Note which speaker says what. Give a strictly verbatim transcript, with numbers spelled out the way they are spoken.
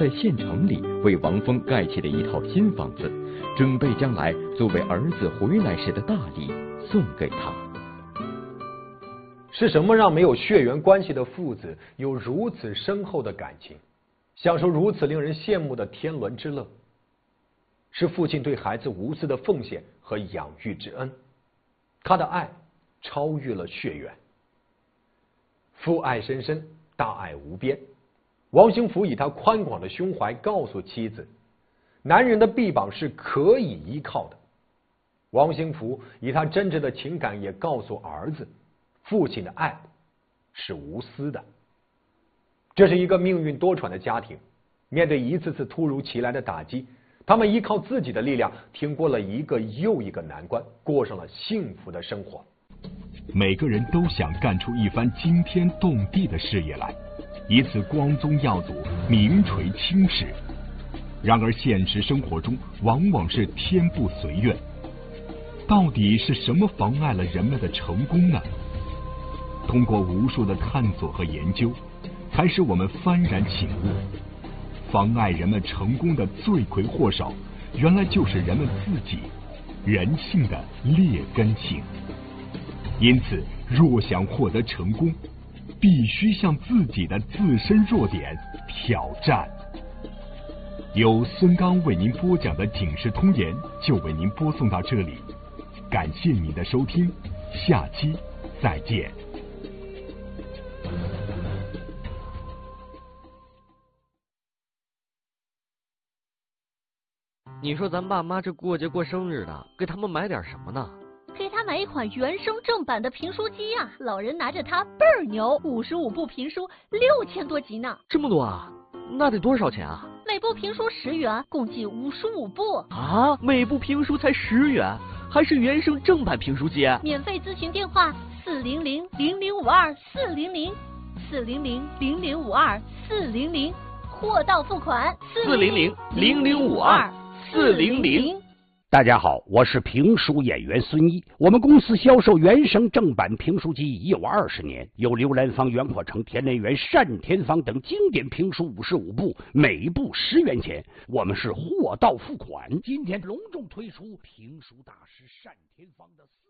Speaker 1: 在县城里为王峰盖起了一套新房子，准备将来作为儿子回来时的大礼送给他。
Speaker 2: 是什么让没有血缘关系的父子有如此深厚的感情，享受如此令人羡慕的天伦之乐？是父亲对孩子无私的奉献和养育之恩，他的爱超越了血缘。父爱深深，大爱无边。王兴福以他宽广的胸怀告诉妻子，男人的臂膀是可以依靠的。王兴福以他真挚的情感也告诉儿子，父亲的爱是无私的。这是一个命运多舛的家庭，面对一次次突如其来的打击，他们依靠自己的力量挺过了一个又一个难关，过上了幸福的生活。
Speaker 3: 每个人都想干出一番惊天动地的事业来，以此光宗耀祖，名垂青史。然而现实生活中往往是天不随愿，到底是什么妨碍了人们的成功呢？通过无数的探索和研究，才使我们幡然醒悟，妨碍人们成功的罪魁祸首，原来就是人们自己，人性的劣根性。因此，若想获得成功，必须向自己的自身弱点挑战。由孙刚为您播讲的《警世通言》就为您播送到这里，感谢您的收听，下期再见。
Speaker 4: 你说咱爸妈这过节过生日的，给他们买点什么呢？
Speaker 5: 给他买一款原声正版的评书机啊，老人拿着它倍儿牛，五十五部评书，六千多集呢。
Speaker 4: 这么多啊？那得多少钱啊？
Speaker 5: 每部评书十元，共计五十五部
Speaker 4: 啊！每部评书才十元，还是原声正版评书机？
Speaker 5: 免费咨询电话：四零零零零五二四零零四零零零零五二四零零，货到付款。
Speaker 4: 四零零零零五二四零零。
Speaker 6: 大家好，我是评书演员孙一。我们公司销售原声正版评书机已有二十年，有刘兰芳、袁阔成、田连元、单田芳等经典评书五十五部，每部十元钱。我们是货到付款。今天隆重推出评书大师单田芳的